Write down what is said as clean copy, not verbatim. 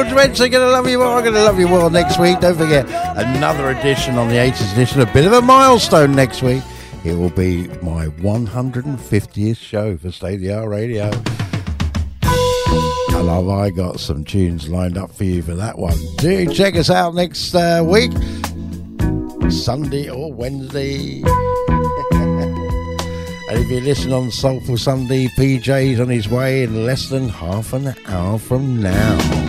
George Benson, gonna love you more. I'm gonna love you more next week. Don't forget, another edition on the 80s edition, a bit of a milestone next week. It will be my 150th show for State of the Art Radio. And have I got some tunes lined up for you for that one. Do check us out next week, Sunday or Wednesday. And if you listen on Soulful Sunday, PJ's on his way in less than half an hour from now.